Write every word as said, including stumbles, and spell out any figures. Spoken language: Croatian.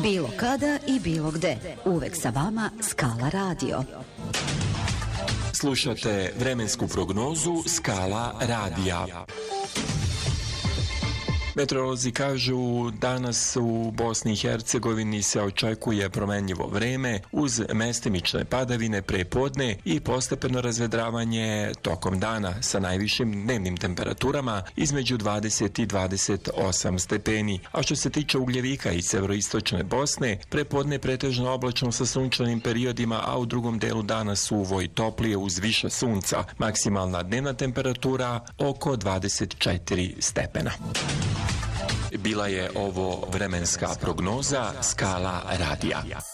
Bilo kada i bilo gde. Uvek sa vama Skala Radio. Slušate vremensku prognozu Skala radija. Meteorolozi kažu danas u Bosni i Hercegovini se očekuje promenljivo vreme uz mestimične padavine pre podne i postepeno razvedravanje tokom dana sa najvišim dnevnim temperaturama između dvadeset i dvadeset osam stepeni. A što se tiče Ugljevika i severoistočne Bosne, pre podne pretežno oblačno sa sunčanim periodima, a u drugom delu dana suvo i toplije uz više sunca. Maksimalna dnevna temperatura oko dvadeset četiri stepena. Bila je ovo vremenska prognoza Skala radija.